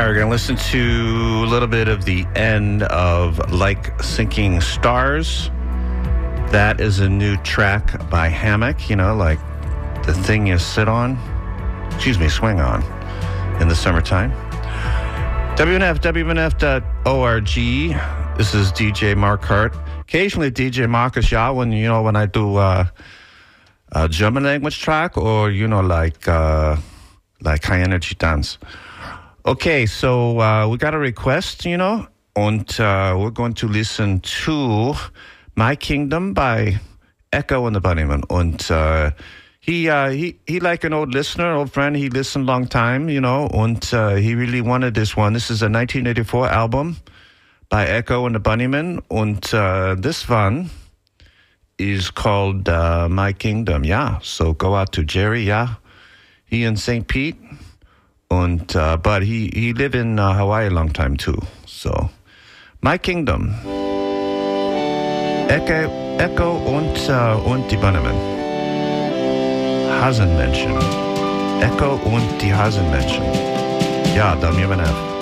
We're going to listen to a little bit of the end of Like Sinking Stars. That is a new track by Hammock, like the thing you swing on in the summertime. WNF.org. This is DJ Mark Hart. Occasionally DJ Marcus Yaw when I do a German language track or, like high energy dance. Okay, so we got a request, and we're going to listen to My Kingdom by Echo and the Bunnymen. And he like an old listener, old friend. He listened a long time, and he really wanted this one. This is a 1984 album by Echo and the Bunnymen. And this one is called My Kingdom. Yeah, so go out to Jerry, yeah. He in St. Pete. And but he lived in Hawaii a long time too. So My Kingdom. Echo und die Bunnymen. Hasenmenschen. Echo und die Hasenmenschen. Ja, WNF.